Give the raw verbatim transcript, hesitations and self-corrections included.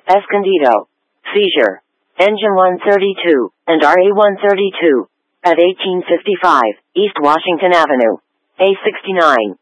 Escondido. Seizure. Engine one thirty-two, and R A one thirty-two. At eighteen fifty-five, East Washington Avenue. A sixty-nine.